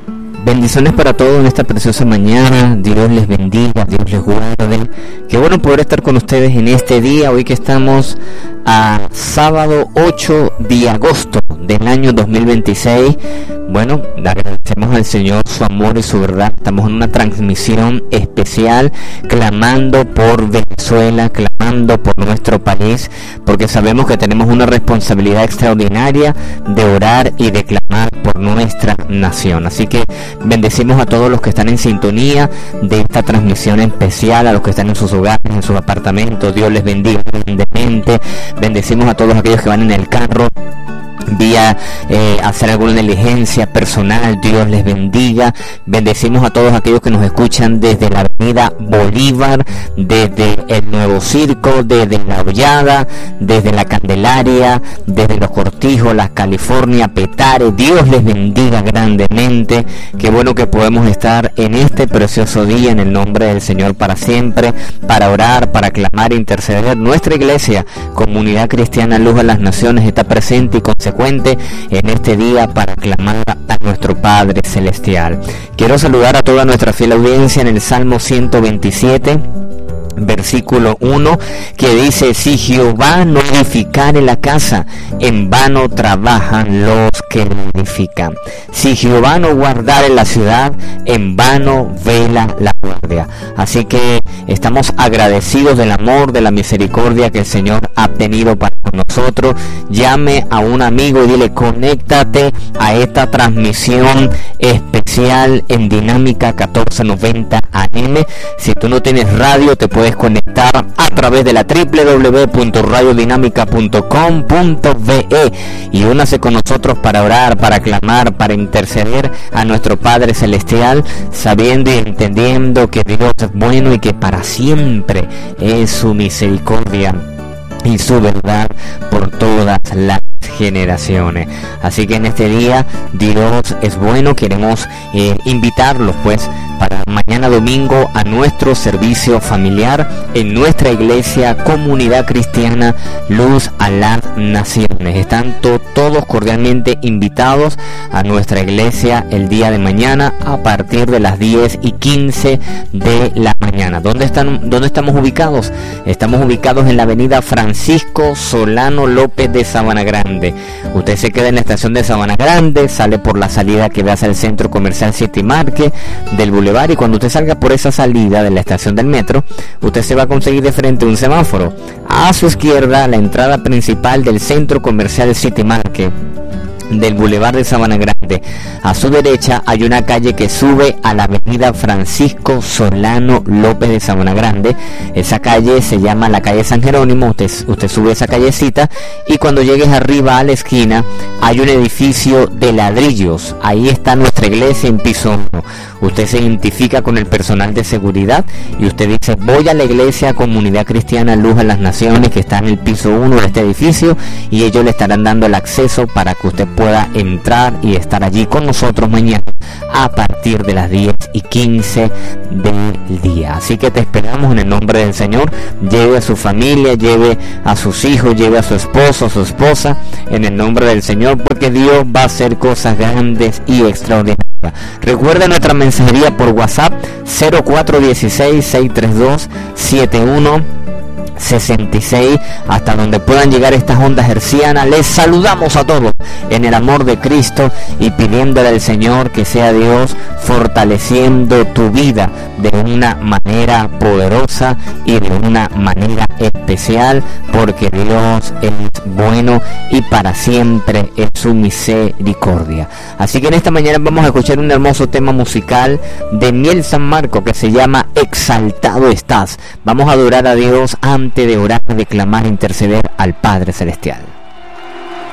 Bendiciones para todos en esta preciosa mañana. Dios les bendiga, Dios les guarde. Qué bueno poder estar con ustedes en este día, hoy que estamos a sábado 8 de agosto del año 2026. Bueno, le agradecemos al Señor su amor y su verdad. Estamos en una transmisión especial, clamando por Venezuela, clamando por nuestro país, porque sabemos que tenemos una responsabilidad extraordinaria de orar y de clamar por nuestra nación. Así que bendecimos a todos los que están en sintonía de esta transmisión especial, a los que están en sus hogares, en sus apartamentos. Dios les bendiga grandemente. Bendecimos a todos aquellos que van en el carro vía hacer alguna diligencia personal. Dios les bendiga. Bendecimos a todos aquellos que nos escuchan desde la avenida Bolívar, desde el Nuevo Circo, desde La Hollada, desde la Candelaria, desde Los Cortijos, Las California, Petare. Dios les bendiga grandemente. Qué bueno que podemos estar en este precioso día en el nombre del Señor para siempre, para orar, para clamar e interceder. Nuestra iglesia, Comunidad Cristiana Luz a las Naciones, está presente y consecuente en este día para clamar a nuestro Padre Celestial. Quiero saludar a toda nuestra fiel audiencia en el Salmo 127, versículo 1, que dice: si Jehová no edificare la casa, en vano trabajan los que la edifican. Si Jehová no guardare la ciudad, en vano vela la guardia. Así que estamos agradecidos del amor, de la misericordia que el Señor ha tenido para nosotros. Llame a un amigo y dile: conéctate a esta transmisión especial en Dinámica 1490 AM. Si tú no tienes radio, te puedes conectar a través de la www.radiodinamica.com.be y únase con nosotros para orar, para clamar, para interceder a nuestro Padre Celestial, sabiendo y entendiendo que Dios es bueno y que para siempre es su misericordia y su verdad por todas las generaciones. Así que en este día Dios es bueno. Queremos invitarlos pues para mañana domingo a nuestro servicio familiar en nuestra iglesia Comunidad Cristiana Luz a las Naciones. Están todos cordialmente invitados a nuestra iglesia el día de mañana a partir de las 10:15 de la mañana. ¿Dónde estamos ubicados? Estamos ubicados en la avenida Francisco Solano López de Sabana Grande. Usted se queda en la estación de Sabana Grande, sale por la salida que ve hacia el centro comercial City Market del Boulevard, y cuando usted salga por esa salida de la estación del metro, usted se va a conseguir de frente un semáforo. A su izquierda, la entrada principal del centro comercial City Market del Boulevard de Sabana Grande. A su derecha hay una calle que sube a la avenida Francisco Solano López de Sabana Grande. Esa calle se llama la calle San Jerónimo. Usted sube esa callecita y cuando llegues arriba a la esquina hay un edificio de ladrillos. Ahí está nuestra iglesia en piso 1. Usted se identifica con el personal de seguridad y usted dice: voy a la iglesia Comunidad Cristiana Luz a las Naciones, que está en el piso 1 de este edificio, y ellos le estarán dando el acceso para que usted pueda entrar y estar allí con nosotros mañana a partir de las 10:15 del día. Así que te esperamos en el nombre del Señor. Lleve a su familia, lleve a sus hijos, lleve a su esposo, a su esposa, en el nombre del Señor, porque Dios va a hacer cosas grandes y extraordinarias. Recuerda nuestra mensajería por WhatsApp 0416-632-7166, hasta donde puedan llegar estas ondas hercianas. Les saludamos a todos en el amor de Cristo y pidiéndole al Señor que sea Dios fortaleciendo tu vida de una manera poderosa y de una manera especial, porque Dios es bueno y para siempre es su misericordia. Así que en esta mañana vamos a escuchar un hermoso tema musical de Miel San Marco que se llama Exaltado estás. Vamos a adorar a Dios antes de orar, de clamar, interceder al Padre Celestial.